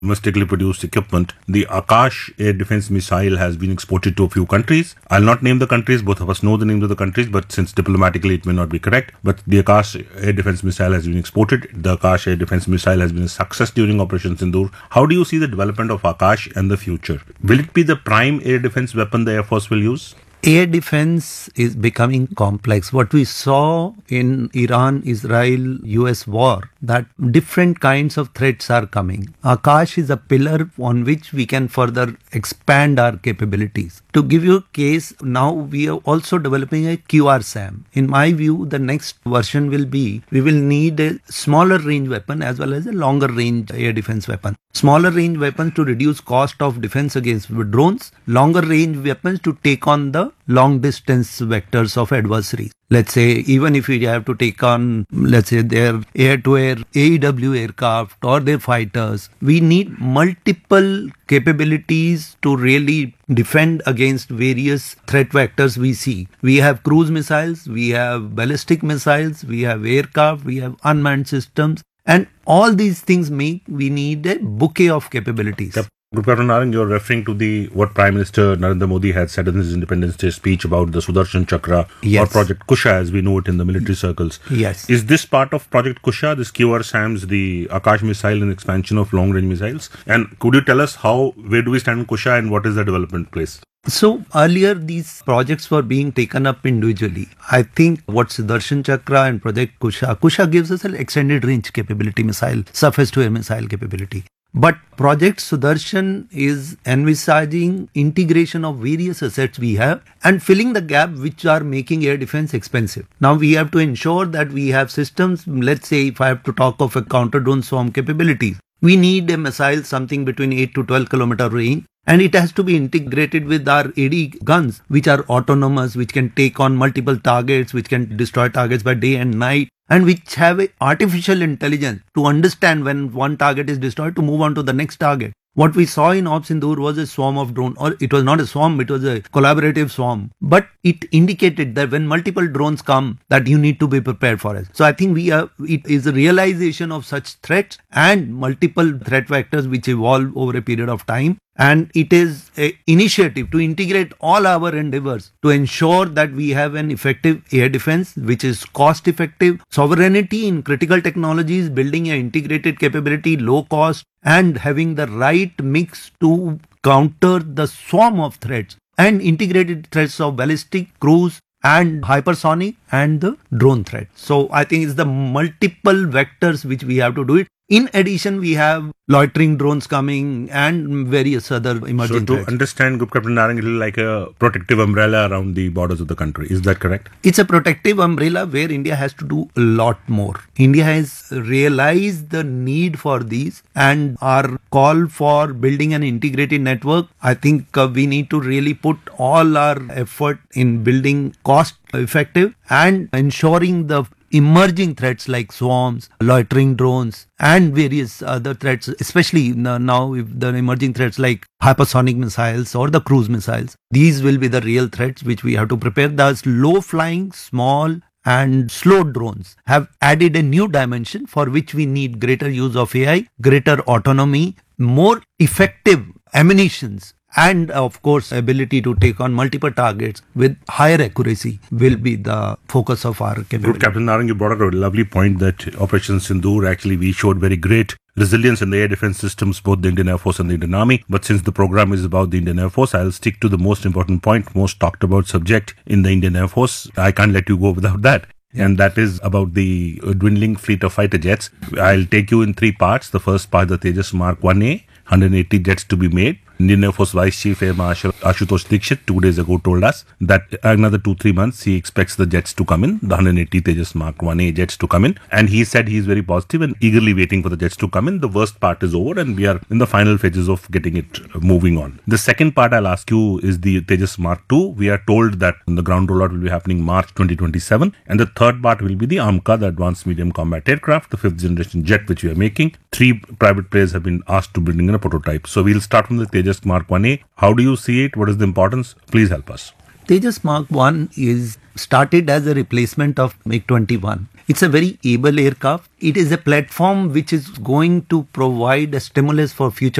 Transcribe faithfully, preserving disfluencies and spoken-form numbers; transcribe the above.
domestically produced equipment. The Akash air defense missile has been exported to a few countries. I'll not name the countries. Both of us know the names of the countries, but since diplomatically it may not be correct. But the Akash air defense missile has been exported. The Akash air defense missile has been a success during Operation Sindoor. How do you see the development of Akash and the future? Will it be the prime air defense weapon the Air Force will use? Air defense is becoming complex. What we saw in Iran, Israel, U S war, that different kinds of threats are coming. Akash is a pillar on which we can further expand our capabilities. To give you a case, now we are also developing a Q R SAM. In my view, the next version will be, we will need a smaller range weapon as well as a longer range air defense weapon. Smaller range weapons to reduce cost of defense against drones, longer range weapons to take on the long distance vectors of adversaries. Let's say, even if we have to take on, let's say, their air-to-air A E W aircraft or their fighters, we need multiple capabilities to really defend against various threat vectors we see. We have cruise missiles, we have ballistic missiles, we have aircraft, we have unmanned systems. And all these things make we need a bouquet of capabilities. Yep. Group Captain Narang, you're referring to the what Prime Minister Narendra Modi had said in his Independence Day speech about the Sudarshan Chakra, yes, or Project Kusha as we know it in the military circles. Yes. Is this part of Project Kusha, this Q R SAMs, the Akash missile and expansion of long-range missiles? And could you tell us how, where do we stand in Kusha and what is the development place? So earlier these projects were being taken up individually. I think what Sudarshan Chakra and Project Kusha, Kusha gives us an extended range capability missile, surface to air missile capability. But Project Sudarshan is envisaging integration of various assets we have and filling the gap which are making air defense expensive. Now we have to ensure that we have systems. Let's say if I have to talk of a counter-drone swarm capabilities, we need a missile something between eight to twelve kilometer range. And it has to be integrated with our A D guns, which are autonomous, which can take on multiple targets, which can destroy targets by day and night, and which have a artificial intelligence to understand when one target is destroyed to move on to the next target. What we saw in Operation Sindoor was a swarm of drone, or it was not a swarm, it was a collaborative swarm. But it indicated that when multiple drones come, that you need to be prepared for it. So I think we are, it is a realization of such threats and multiple threat vectors which evolve over a period of time. And it is an initiative to integrate all our endeavors to ensure that we have an effective air defense, which is cost effective, sovereignty in critical technologies, building an integrated capability, low cost, and having the right mix to counter the swarm of threats and integrated threats of ballistic, cruise, and hypersonic and the drone threat. So I think it's the multiple vectors which we have to do it. In addition, we have loitering drones coming and various other emerging So to threats. understand, Group Captain Narang, it is like a protective umbrella around the borders of the country. Is that correct? It's a protective umbrella where India has to do a lot more. India has realized the need for these, and our call for building an integrated network, I think uh, we need to really put all our effort in building cost effective and ensuring the emerging threats like swarms, loitering drones, and various other threats, especially now if the emerging threats like hypersonic missiles or the cruise missiles. These will be the real threats which we have to prepare. Thus, low-flying, small, and slow drones have added a new dimension for which we need greater use of A I, greater autonomy, more effective ammunitions, and of course ability to take on multiple targets with higher accuracy will be the focus of our capability. Good, Captain Narang, you brought out a lovely point that Operation Sindoor, actually we showed very great resilience in the air defense systems, both the Indian Air Force and the Indian Army. But since the program is about the Indian Air Force, I'll stick to the most important point, most talked about subject in the Indian Air Force. I can't let you go without that. And that is about the dwindling fleet of fighter jets. I'll take you in three parts. The first part, the Tejas Mark one A, one hundred eighty jets to be made. Indian Air Force Vice Chief Air Marshal Ashutosh Dikshit two days ago told us that another two, three months he expects the jets to come in, the one hundred eighty Tejas Mark one A jets to come in. And he said he is very positive and eagerly waiting for the jets to come in. The worst part is over and we are in the final phases of getting it moving on. The second part I'll ask you is the Tejas Mark two. We are told that the ground rollout will be happening March twenty twenty-seven. And the third part will be the AMCA, the Advanced Medium Combat Aircraft, the fifth generation jet which we are making. Three private players have been asked to bring in a prototype. So we'll start from the Tejas Mark one A. How do you see it? What is the importance? Please help us. Tejas Mark one is started as a replacement of MiG twenty-one. It's a very able aircraft. It is a platform which is going to provide a stimulus for future